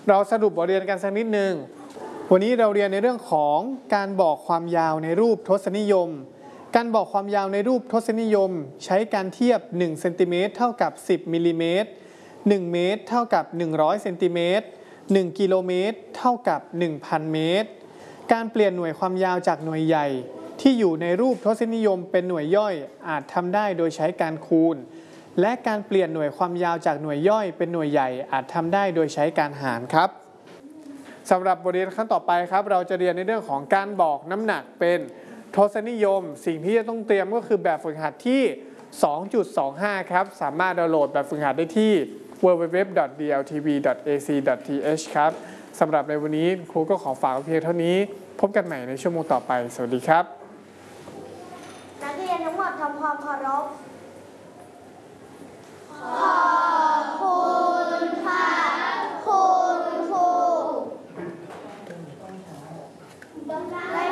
เราสรุปบทเรียนกันสักนิดนึงวันนี้เราเรียนในเรื่องของการบอกความยาวในรูปทศนิยมการบอกความยาวในรูปทศนิยมใช้การเทียบ1เซนติเมตรเท่ากับ10มิลลิเมตร1เมตรเท่ากับ100เซนติเมตร1กิโลเมตรเท่ากับ 1,000 เมตรการเปลี่ยนหน่วยความยาวจากหน่วยใหญ่ที่อยู่ในรูปทศนิยมเป็นหน่วยย่อยอาจทำได้โดยใช้การคูณและการเปลี่ยนหน่วยความยาวจากหน่วยย่อยเป็นหน่วยใหญ่อาจทำได้โดยใช้การหารครับสำหรับบทเรียนขั้นต่อไปครับเราจะเรียนในเรื่องของการบอกน้ำหนักเป็นทศนิยมสิ่งที่จะต้องเตรียมก็คือแบบฝึกหัดที่ 2.25 ครับสามารถดาวน์โหลดแบบฝึกหัดได้ที่ www.dltv.ac.th ครับสำหรับในวันนี้ครูก็ขอฝากเพียงเท่านี้พบกันใหม่ในชั่วโมงต่อไปสวัสดีครับนักเรียนทั้งหมดทำความเคารพขอบคุณค่ะคุณครู